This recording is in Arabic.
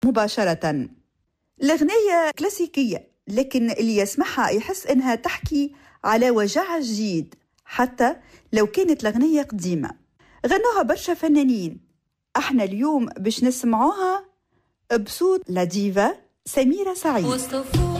مباشرة. الأغنية كلاسيكية، لكن اللي يسمعها يحس إنها تحكي على وجع جديد حتى لو كانت الأغنية قديمة. غنوها برشا فنانين، احنا اليوم باش نسمعوها بصوت لا ديفا سميرة سعيد.